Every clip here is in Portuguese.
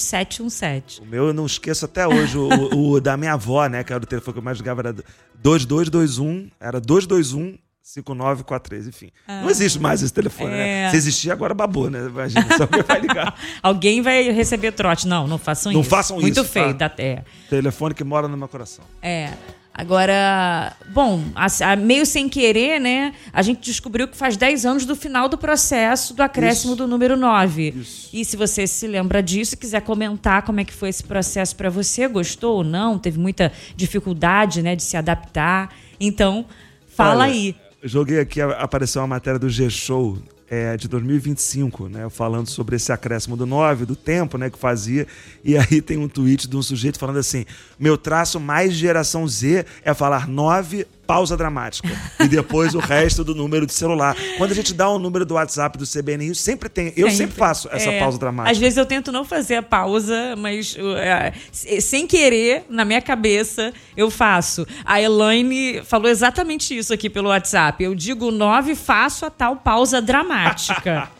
717. O meu eu não esqueço até hoje, o da minha avó, né, que era o telefone que eu mais ligava, era 2221, era 221 5943, enfim. Não existe mais esse telefone, né? Se existir, agora babou, né? Imagina, só alguém vai ligar. Alguém vai receber trote. Não façam isso. Não façam muito isso. Muito feio. Tá? Telefone que mora no meu coração. Agora, bom, meio sem querer, né? A gente descobriu que faz 10 anos do final do processo do acréscimo do número 9. Isso. E se você se lembra disso, quiser comentar como é que foi esse processo para você, gostou ou não, teve muita dificuldade, né, de se adaptar. Então, fala aí. Joguei aqui, apareceu uma matéria do G-Show de 2025, né, falando sobre esse acréscimo do 9, do tempo, né, que fazia. E aí tem um tweet de um sujeito falando assim: meu traço mais geração Z é falar 9, pausa dramática. E depois o resto do número de celular. Quando a gente dá um número do WhatsApp do CBN Rio, sempre tem. Eu sempre faço essa pausa dramática. Às vezes eu tento não fazer a pausa, mas sem querer, na minha cabeça, eu faço. A Elaine falou exatamente isso aqui pelo WhatsApp. Eu digo 9, faço a tal pausa dramática.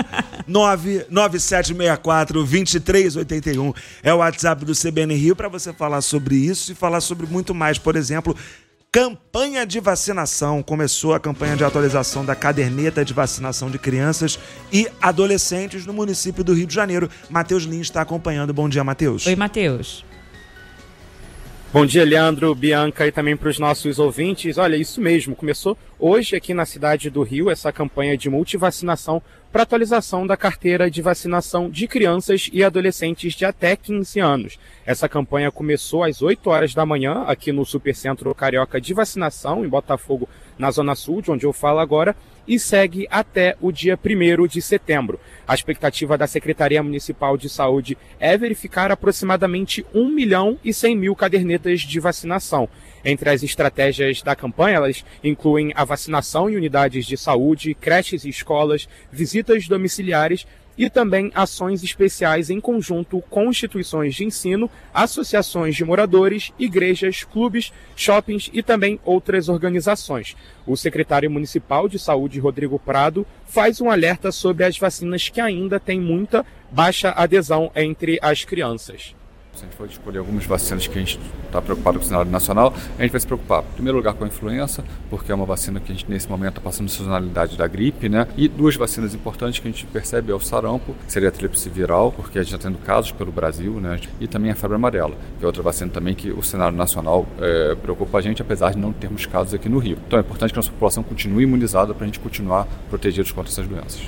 99764-2381 é o WhatsApp do CBN Rio para você falar sobre isso e falar sobre muito mais. Por exemplo, campanha de vacinação. Começou a campanha de atualização da caderneta de vacinação de crianças e adolescentes no município do Rio de Janeiro. Matheus Lins está acompanhando. Bom dia, Matheus. Oi, Matheus. Bom dia, Leandro, Bianca e também para os nossos ouvintes. Olha, isso mesmo, começou hoje aqui na cidade do Rio essa campanha de multivacinação para atualização da carteira de vacinação de crianças e adolescentes de até 15 anos. Essa campanha começou às 8 horas da manhã aqui no Supercentro Carioca de Vacinação, em Botafogo, na Zona Sul, de onde eu falo agora, e segue até o dia 1º de setembro. A expectativa da Secretaria Municipal de Saúde é verificar aproximadamente 1.100.000 cadernetas de vacinação. Entre as estratégias da campanha, elas incluem a vacinação em unidades de saúde, creches e escolas, visitas domiciliares e também ações especiais em conjunto com instituições de ensino, associações de moradores, igrejas, clubes, shoppings e também outras organizações. O secretário municipal de saúde, Rodrigo Prado, faz um alerta sobre as vacinas que ainda têm muita baixa adesão entre as crianças. Se a gente for escolher algumas vacinas que a gente está preocupado com o cenário nacional, a gente vai se preocupar, em primeiro lugar, com a influenza, porque é uma vacina que a gente, nesse momento, está passando sazonalidade da gripe, né? E duas vacinas importantes que a gente percebe é o sarampo, que seria a tríplice viral, porque a gente está tendo casos pelo Brasil, né? E também a febre amarela, que é outra vacina também que o cenário nacional preocupa a gente, apesar de não termos casos aqui no Rio. Então é importante que a nossa população continue imunizada para a gente continuar protegidos contra essas doenças.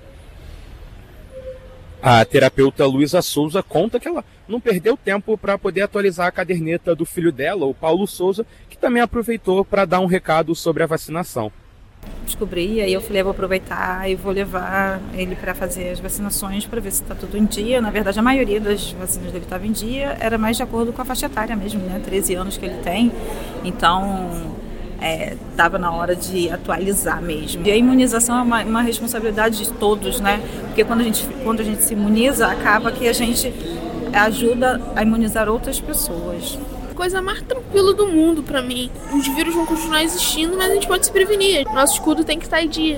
A terapeuta Luísa Souza conta que ela não perdeu tempo para poder atualizar a caderneta do filho dela, o Paulo Souza, que também aproveitou para dar um recado sobre a vacinação. Descobri, aí eu falei, vou aproveitar e vou levar ele para fazer as vacinações para ver se está tudo em dia. Na verdade, a maioria das vacinas dele estava em dia, era mais de acordo com a faixa etária mesmo, né? 13 anos que ele tem, então estava na hora de atualizar mesmo. E a imunização é uma responsabilidade de todos, né? Porque quando a gente se imuniza, acaba que a gente ajuda a imunizar outras pessoas. Coisa mais tranquila do mundo pra mim. Os vírus vão continuar existindo, mas a gente pode se prevenir. Nosso escudo tem que estar em dia.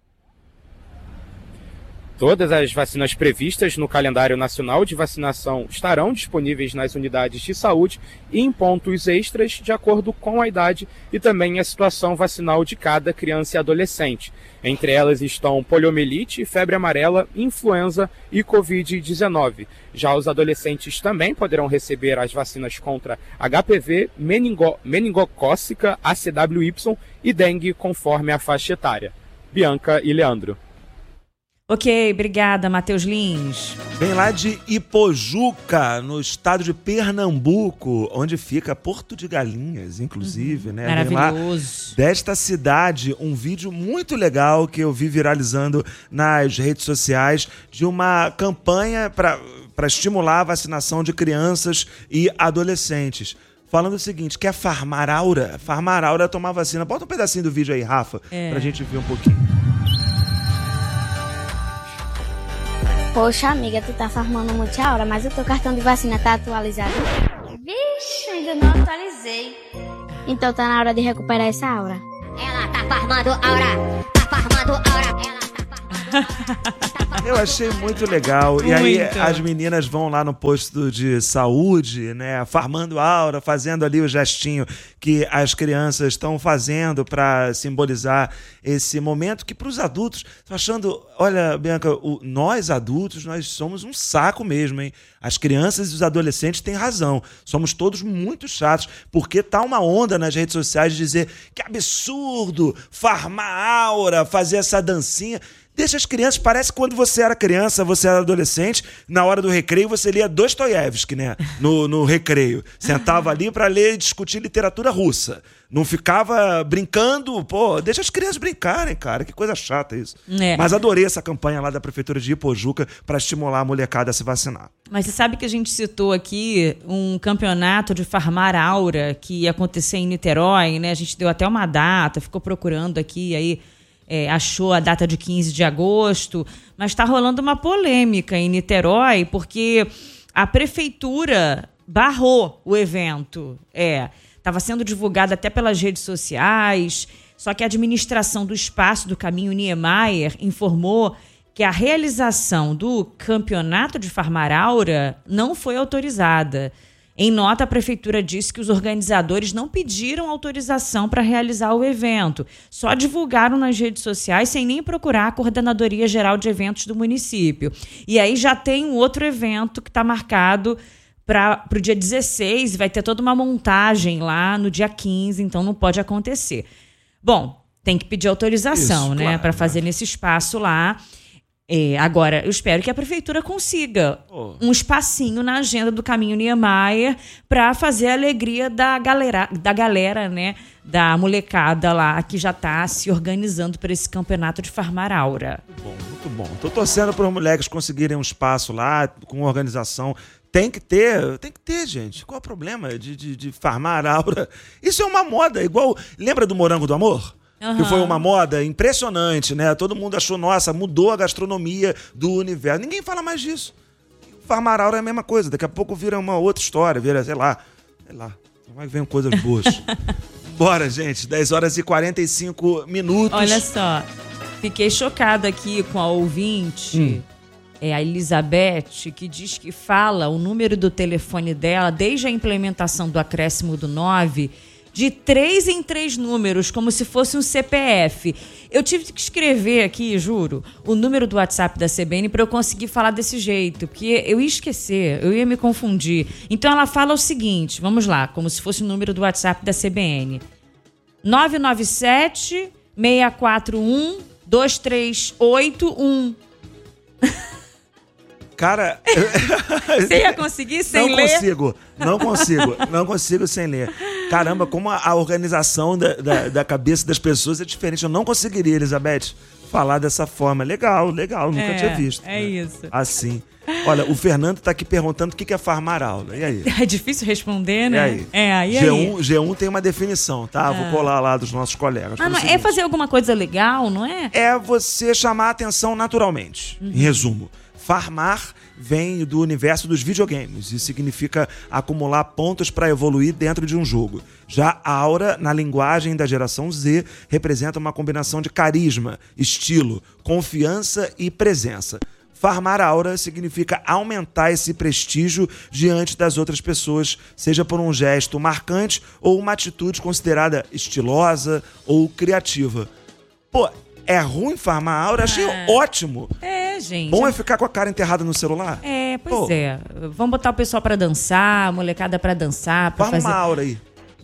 Todas as vacinas previstas no calendário nacional de vacinação estarão disponíveis nas unidades de saúde e em pontos extras de acordo com a idade e também a situação vacinal de cada criança e adolescente. Entre elas estão poliomielite, febre amarela, influenza e Covid-19. Já os adolescentes também poderão receber as vacinas contra HPV, meningocócica, ACWY e dengue conforme a faixa etária. Bianca e Leandro. Ok, obrigada, Matheus Lins. Vem lá de Ipojuca, no estado de Pernambuco, onde fica Porto de Galinhas, inclusive, né? Maravilhoso. Vem lá desta cidade, um vídeo muito legal que eu vi viralizando nas redes sociais de uma campanha para estimular a vacinação de crianças e adolescentes. Falando o seguinte, quer farmar aura? Farmar aura é tomar vacina. Bota um pedacinho do vídeo aí, Rafa, pra gente ver um pouquinho. Poxa, amiga, tu tá farmando muita aura, mas o teu cartão de vacina tá atualizado? Vixe, ainda não atualizei. Então tá na hora de recuperar essa aura. Ela tá farmando aura, tá farmando aura, ela tá farmando. Eu achei muito legal. E aí Muito. as meninas vão lá no posto de saúde, né, farmando aura, fazendo ali o gestinho que as crianças estão fazendo para simbolizar esse momento que para os adultos, tô achando, olha, Bianca, nós adultos, nós somos um saco mesmo, hein? As crianças e os adolescentes têm razão. Somos todos muito chatos, porque tá uma onda nas redes sociais de dizer que absurdo farmar aura, fazer essa dancinha. Deixa as crianças, parece que quando você era criança, você era adolescente, na hora do recreio você lia Dostoiévski, né? No recreio. Sentava ali para ler e discutir literatura russa. Não ficava brincando, pô, deixa as crianças brincarem, cara, que coisa chata isso. Mas adorei essa campanha lá da Prefeitura de Ipojuca para estimular a molecada a se vacinar. Mas você sabe que a gente citou aqui um campeonato de farmar aura que ia acontecer em Niterói, né? A gente deu até uma data, ficou procurando aqui, aí achou a data de 15 de agosto, mas está rolando uma polêmica em Niterói porque a Prefeitura barrou o evento. Estava sendo divulgado até pelas redes sociais, só que a administração do espaço do Caminho Niemeyer informou que a realização do campeonato de farmar aura não foi autorizada. Em nota, a Prefeitura disse que os organizadores não pediram autorização para realizar o evento, só divulgaram nas redes sociais sem nem procurar a Coordenadoria Geral de Eventos do município. E aí já tem um outro evento que está marcado para o dia 16, vai ter toda uma montagem lá no dia 15, então não pode acontecer. Bom, tem que pedir autorização, né, claro, para fazer nesse espaço lá. Agora, eu espero que a Prefeitura consiga um espacinho na agenda do Caminho Niemeyer para fazer a alegria da galera, né, da molecada lá que já está se organizando para esse campeonato de farmar aura. Muito bom. Tô torcendo para os moleques conseguirem um espaço lá, com organização. Tem que ter, gente. Qual é o problema de farmar aura? Isso é uma moda, igual... Lembra do Morango do Amor? Que foi uma moda impressionante, né? Todo mundo achou, nossa, mudou a gastronomia do universo. Ninguém fala mais disso. Farmar aura é a mesma coisa. Daqui a pouco vira uma outra história, vira, sei lá. Vai vem coisas boas. Bora, gente. 10h45. Olha só, fiquei chocada aqui com a ouvinte, a Elizabeth, que diz que fala o número do telefone dela desde a implementação do acréscimo do 9... de 3 em 3 números, como se fosse um CPF. Eu tive que escrever aqui, juro, o número do WhatsApp da CBN para eu conseguir falar desse jeito, porque eu ia esquecer, eu ia me confundir. Então ela fala o seguinte, vamos lá, como se fosse o número do WhatsApp da CBN. 997-641-2381. Cara... Você ia conseguir sem ler? Não consigo sem ler. Caramba, como a organização da cabeça das pessoas é diferente. Eu não conseguiria, Elizabeth, falar dessa forma. Legal, nunca tinha visto. Isso. Assim. Olha, o Fernando tá aqui perguntando o que é farmar aula. E aí? É difícil responder, né? E aí? G1 tem uma definição, tá? Vou colar lá dos nossos colegas. Não, é fazer alguma coisa legal, não é? É você chamar a atenção naturalmente, em resumo. Farmar vem do universo dos videogames e significa acumular pontos para evoluir dentro de um jogo. Já aura, na linguagem da geração Z, representa uma combinação de carisma, estilo, confiança e presença. Farmar aura significa aumentar esse prestígio diante das outras pessoas, seja por um gesto marcante ou uma atitude considerada estilosa ou criativa. Pô, é ruim farmar aura? Achei ótimo. Gente. Bom é ficar com a cara enterrada no celular? Pois é. Vamos botar o pessoal pra dançar, a molecada pra dançar. Farma uma aura aí.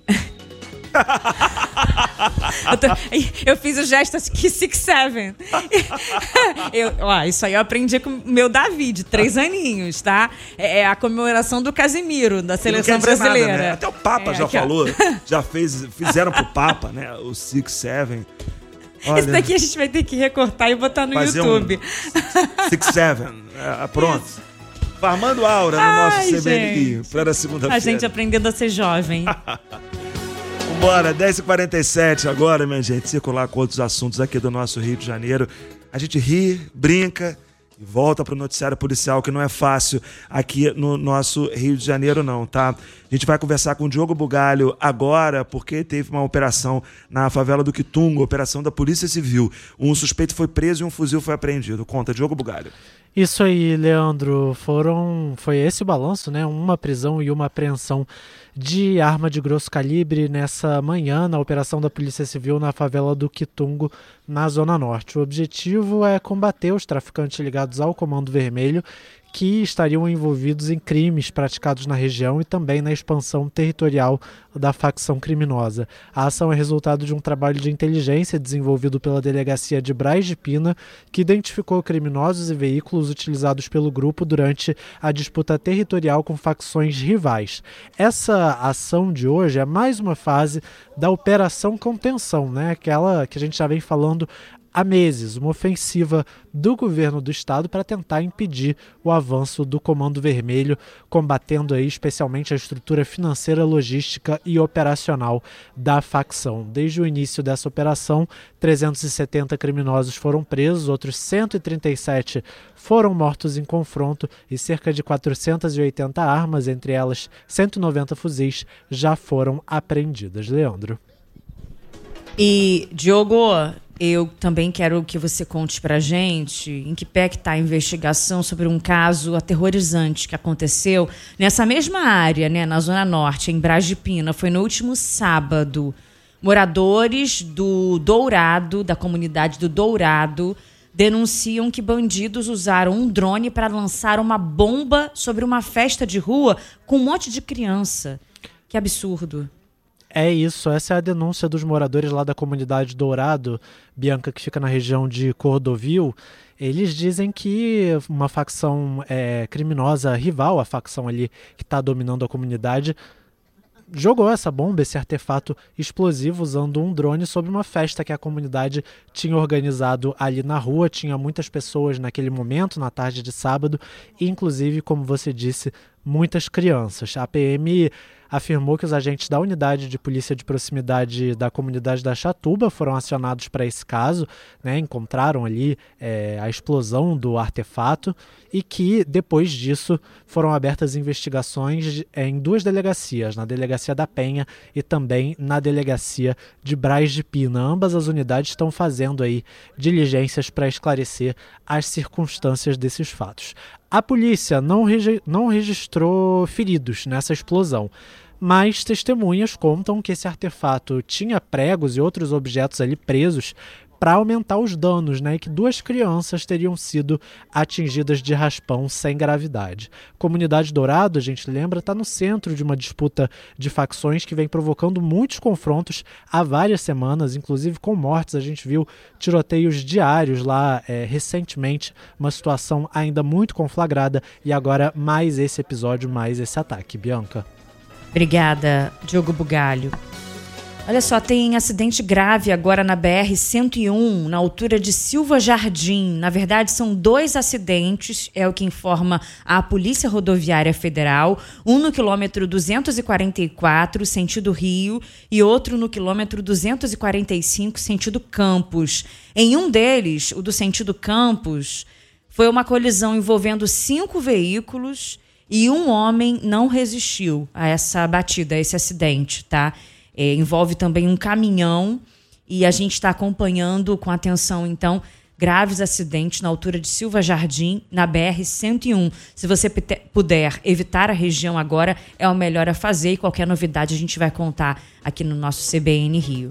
Eu fiz o gesto aqui 6-7. Isso aí eu aprendi com o meu David, 3 aninhos, tá? É a comemoração do Casimiro, da seleção brasileira. Nada, né? Até o Papa já falou, fizeram pro Papa, né? O 6-7. Olha, esse daqui a gente vai ter que recortar e botar no YouTube. 6-7. Pronto. Farmando aura no nosso CBNI para segunda-feira. A gente aprendendo a ser jovem. Bora, 10h47 agora, minha gente. Circular com outros assuntos aqui do nosso Rio de Janeiro. A gente ri, brinca E volta para o noticiário policial, que não é fácil aqui no nosso Rio de Janeiro, não, tá? A gente vai conversar com o Diogo Bugalho agora, porque teve uma operação na favela do Quitungo, operação da Polícia Civil. Um suspeito foi preso e um fuzil foi apreendido. Conta, Diogo Bugalho. Isso aí, Leandro. Foi esse o balanço, né? Uma prisão e uma apreensão de arma de grosso calibre nessa manhã na operação da Polícia Civil na favela do Quitungo, na Zona Norte. O objetivo é combater os traficantes ligados ao Comando Vermelho, que estariam envolvidos em crimes praticados na região e também na expansão territorial da facção criminosa. A ação é resultado de um trabalho de inteligência desenvolvido pela Delegacia de Braz de Pina, que identificou criminosos e veículos utilizados pelo grupo durante a disputa territorial com facções rivais. Essa ação de hoje é mais uma fase da Operação Contenção, né? Aquela que a gente já vem falando há meses, uma ofensiva do governo do estado para tentar impedir o avanço do Comando Vermelho, combatendo aí especialmente a estrutura financeira, logística e operacional da facção. Desde o início dessa operação, 370 criminosos foram presos, outros 137 foram mortos em confronto e cerca de 480 armas, entre elas 190 fuzis, já foram apreendidas. Leandro. E, Diogo, eu também quero que você conte pra gente em que pé que está a investigação sobre um caso aterrorizante que aconteceu nessa mesma área, né, na Zona Norte, em Braz de Pina. Foi no último sábado. Moradores do Dourado, da comunidade do Dourado, denunciam que bandidos usaram um drone para lançar uma bomba sobre uma festa de rua com um monte de criança. Que absurdo. É isso, essa é a denúncia dos moradores lá da comunidade Dourado, Bianca, que fica na região de Cordovil. Eles dizem que uma facção criminosa rival, a facção ali que está dominando a comunidade, jogou essa bomba, esse artefato explosivo, usando um drone sobre uma festa que a comunidade tinha organizado ali na rua. Tinha muitas pessoas naquele momento, na tarde de sábado, e inclusive, como você disse, muitas crianças. A PM afirmou que os agentes da unidade de polícia de proximidade da comunidade da Chatuba foram acionados para esse caso, né, encontraram ali a explosão do artefato e que, depois disso, foram abertas investigações em duas delegacias, na Delegacia da Penha e também na Delegacia de Braz de Pina. Ambas as unidades estão fazendo aí diligências para esclarecer as circunstâncias desses fatos. A polícia não registrou feridos nessa explosão, mas testemunhas contam que esse artefato tinha pregos e outros objetos ali presos para aumentar os danos, né? E que 2 crianças teriam sido atingidas de raspão sem gravidade. Comunidade Dourado, a gente lembra, está no centro de uma disputa de facções que vem provocando muitos confrontos há várias semanas, inclusive com mortes. A gente viu tiroteios diários lá recentemente, uma situação ainda muito conflagrada, e agora mais esse episódio, mais esse ataque. Bianca. Obrigada, Diogo Bugalho. Olha só, tem acidente grave agora na BR-101, na altura de Silva Jardim. Na verdade, são 2 acidentes, é o que informa a Polícia Rodoviária Federal. Um no quilômetro 244, sentido Rio, e outro no quilômetro 245, sentido Campos. Em um deles, o do sentido Campos, foi uma colisão envolvendo 5 veículos e um homem não resistiu a essa batida, a esse acidente, tá? Envolve também um caminhão e a gente está acompanhando com atenção, então, graves acidentes na altura de Silva Jardim, na BR-101. Se você puder evitar a região agora, é o melhor a fazer, e qualquer novidade a gente vai contar aqui no nosso CBN Rio.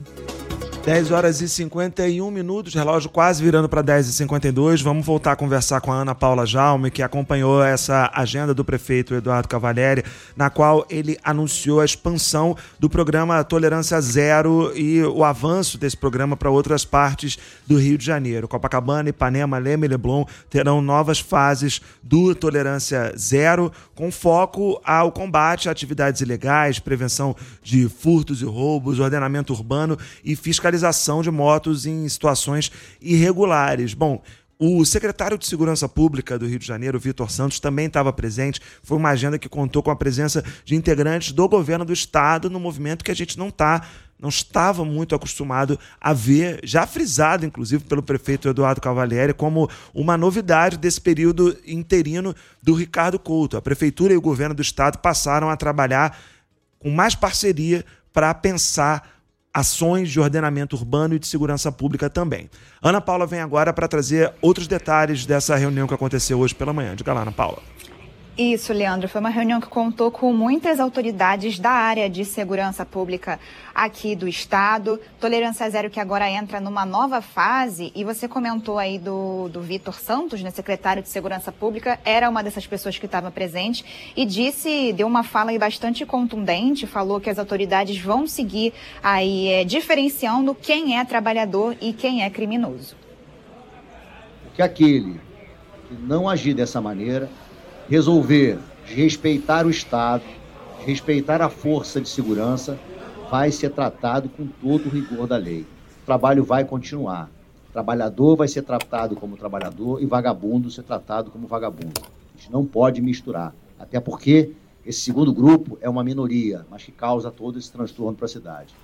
10h51, relógio quase virando para 10h52. Vamos voltar a conversar com a Ana Paula Jaume, que acompanhou essa agenda do prefeito Eduardo Cavalieri, na qual ele anunciou a expansão do programa Tolerância Zero e o avanço desse programa para outras partes do Rio de Janeiro. Copacabana, Ipanema, Leme e Leblon terão novas fases do Tolerância Zero, com foco ao combate a atividades ilegais, prevenção de furtos e roubos, ordenamento urbano e fiscalização de motos em situações irregulares. Bom, o secretário de Segurança Pública do Rio de Janeiro, Vitor Santos, também estava presente. Foi uma agenda que contou com a presença de integrantes do governo do estado no movimento que a gente não está não estava muito acostumado a ver, já frisado, inclusive, pelo prefeito Eduardo Cavalieri, como uma novidade desse período interino do Ricardo Couto. A prefeitura e o governo do estado passaram a trabalhar com mais parceria para pensar ações de ordenamento urbano e de segurança pública também. Ana Paula vem agora para trazer outros detalhes dessa reunião que aconteceu hoje pela manhã. Diga lá, Ana Paula. Isso, Leandro. Foi uma reunião que contou com muitas autoridades da área de segurança pública aqui do estado. Tolerância zero que agora entra numa nova fase. E você comentou aí do Vitor Santos, né, secretário de Segurança Pública, era uma dessas pessoas que estava presente e deu uma fala aí bastante contundente, falou que as autoridades vão seguir aí diferenciando quem é trabalhador e quem é criminoso. Que aquele que não agir dessa maneira, resolver respeitar o Estado, respeitar a força de segurança, vai ser tratado com todo o rigor da lei. O trabalho vai continuar. O trabalhador vai ser tratado como trabalhador e vagabundo ser tratado como vagabundo. A gente não pode misturar, até porque esse segundo grupo é uma minoria, mas que causa todo esse transtorno para a cidade.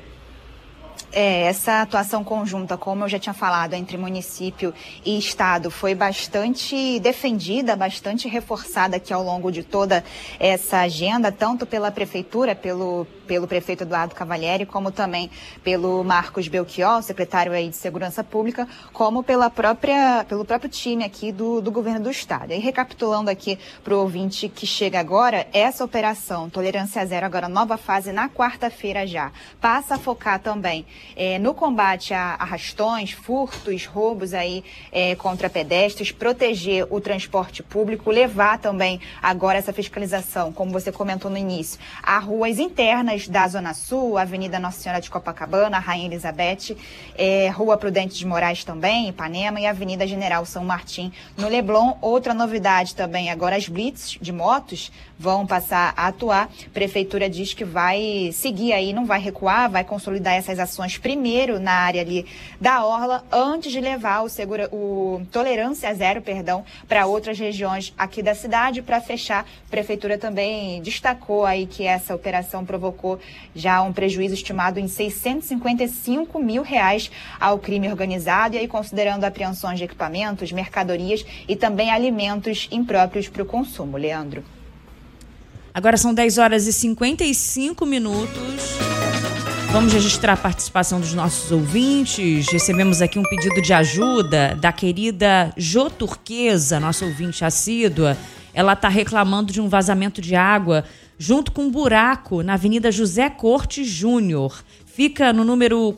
Essa atuação conjunta, como eu já tinha falado, entre município e estado foi bastante defendida, bastante reforçada aqui ao longo de toda essa agenda, tanto pela prefeitura, pelo prefeito Eduardo Cavalieri, como também pelo Marcos Belchior, secretário aí de Segurança Pública, como pelo próprio time aqui do governo do estado. E recapitulando aqui para o ouvinte que chega agora, essa operação Tolerância Zero, agora nova fase na quarta-feira já, passa a focar também no combate a arrastões, furtos, roubos aí contra pedestres, proteger o transporte público, levar também agora essa fiscalização, como você comentou no início, a ruas internas da Zona Sul, Avenida Nossa Senhora de Copacabana, Rainha Elizabeth, Rua Prudente de Moraes também, Ipanema, e Avenida General São Martim, no Leblon. Outra novidade também, agora as blitz de motos vão passar a atuar. A prefeitura diz que vai seguir aí, não vai recuar, vai consolidar essas ações primeiro na área ali da Orla, antes de levar o Tolerância Zero, para outras regiões aqui da cidade. Para fechar, a prefeitura também destacou aí que essa operação provocou já um prejuízo estimado em R$655 mil ao crime organizado, e aí considerando apreensões de equipamentos, mercadorias e também alimentos impróprios para o consumo. Leandro. Agora são 10 horas e 55 minutos. Vamos registrar a participação dos nossos ouvintes. Recebemos aqui um pedido de ajuda da querida Jô Turquesa, nossa ouvinte assídua. Ela está reclamando de um vazamento de água junto com um buraco na Avenida José Cortes Júnior. Fica no número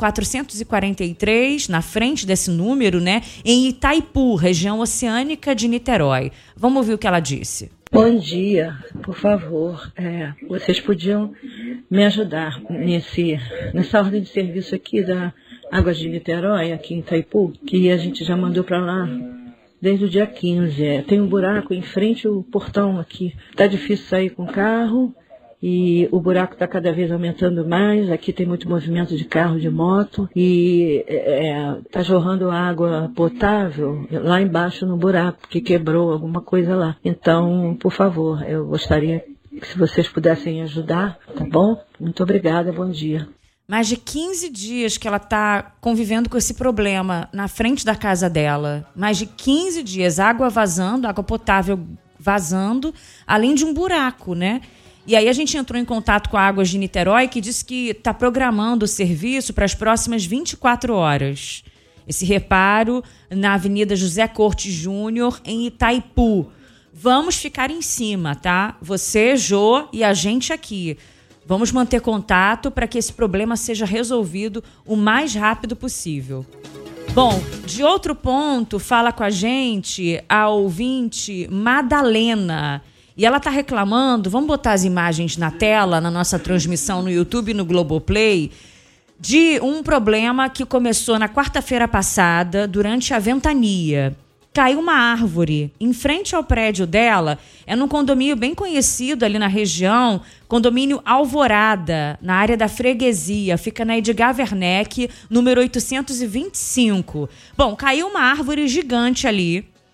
443, na frente desse número, né, em Itaipu, região oceânica de Niterói. Vamos ouvir o que ela disse. Bom dia, por favor, vocês podiam me ajudar nessa ordem de serviço aqui da Águas de Niterói, aqui em Itaipu, que a gente já mandou para lá desde o dia 15. Tem um buraco em frente ao portão aqui, tá difícil sair com o carro e o buraco está cada vez aumentando mais. Aqui tem muito movimento de carro, de moto, e está jorrando água potável lá embaixo no buraco, porque quebrou alguma coisa lá. Então, por favor, eu gostaria que se vocês pudessem ajudar, tá bom? Muito obrigada, bom dia. Mais de 15 dias que ela está convivendo com esse problema na frente da casa dela. Mais de 15 dias, água vazando, água potável vazando, além de um buraco, né? E aí a gente entrou em contato com a Águas de Niterói, que disse que está programando o serviço para as próximas 24 horas. Esse reparo na Avenida José Cortes Júnior, em Itaipu. Vamos ficar em cima, tá? Você, Jô, e a gente aqui. Vamos manter contato para que esse problema seja resolvido o mais rápido possível. Bom, de outro ponto, fala com a gente a ouvinte Madalena. E ela está reclamando, vamos botar as imagens na tela, na nossa transmissão no YouTube e no Globoplay, de um problema que começou na quarta-feira passada, durante a ventania. Caiu uma árvore em frente ao prédio dela, é num condomínio bem conhecido ali na região, condomínio Alvorada, na área da freguesia, fica na Edgar Werneck, número 825. Bom, caiu uma árvore gigante ali.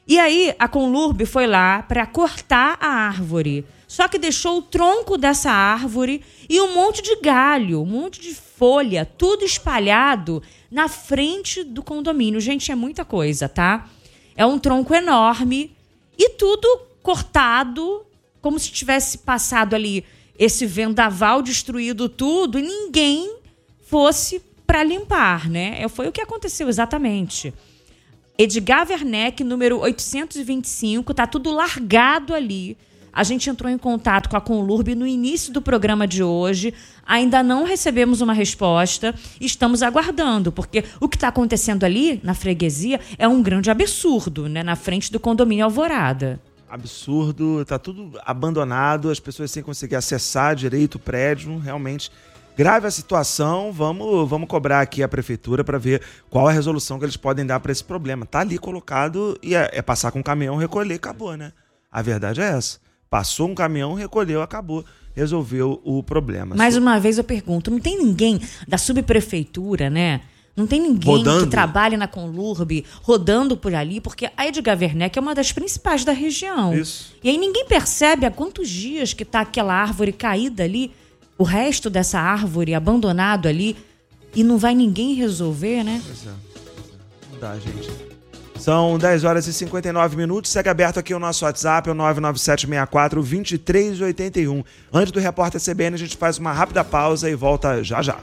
E aí a Conlurb foi lá para cortar a árvore. Só que deixou o tronco dessa árvore e um monte de galho, um monte de folha, tudo espalhado na frente do condomínio. Gente, é muita coisa, tá? É um tronco enorme e tudo cortado, como se tivesse passado ali esse vendaval, destruído tudo e ninguém fosse para limpar, né? Foi o que aconteceu exatamente. Edgar Werneck, número 825, tá tudo largado ali. A gente entrou em contato com a Conlurb no início do programa de hoje. Ainda não recebemos uma resposta. Estamos aguardando, porque o que está acontecendo ali na freguesia é um grande absurdo, né? Na frente do condomínio Alvorada. Absurdo, tá tudo abandonado, as pessoas sem conseguir acessar direito o prédio, realmente grave a situação. Vamos cobrar aqui a prefeitura para ver qual a resolução que eles podem dar para esse problema. Tá ali colocado e é passar com um caminhão, recolher, acabou, né? A verdade é essa. Passou um caminhão, recolheu, acabou. Resolveu o problema. Mais uma vez eu pergunto, não tem ninguém da subprefeitura, né? Não tem ninguém rodando, que trabalhe na Conlurb, rodando por ali, porque a Edgar Werneck é uma das principais da região. Isso. E aí ninguém percebe há quantos dias que está aquela árvore caída ali, o resto dessa árvore abandonado ali, e não vai ninguém resolver, né? Pois é. Não dá, gente. São 10 horas e 59 minutos. Segue aberto aqui o nosso WhatsApp, é o 99764-2381. Antes do Repórter CBN, a gente faz uma rápida pausa e volta já já.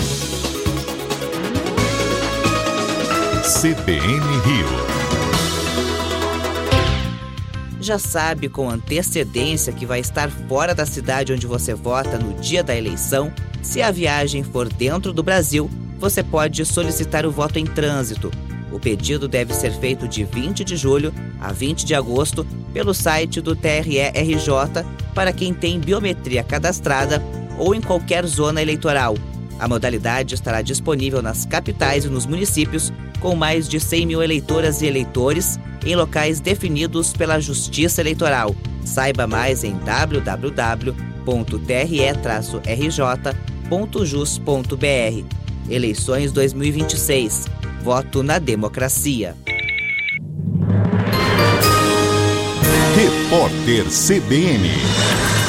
CBN Rio. Já sabe com antecedência que vai estar fora da cidade onde você vota no dia da eleição? Se a viagem for dentro do Brasil, você pode solicitar o voto em trânsito. O pedido deve ser feito de 20 de julho a 20 de agosto pelo site do TRE-RJ para quem tem biometria cadastrada ou em qualquer zona eleitoral. A modalidade estará disponível nas capitais e nos municípios com mais de 100 mil eleitoras e eleitores em locais definidos pela Justiça Eleitoral. Saiba mais em www.tre-rj.jus.br. Eleições 2026. Voto na democracia. Repórter CBN.